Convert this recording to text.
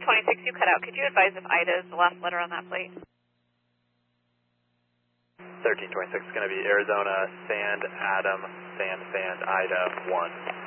1326, you cut out. Could you advise if Ida is the last letter on that plate? 1326 is going to be Arizona, Sand, Adam, Sand, Sand, Ida, 1.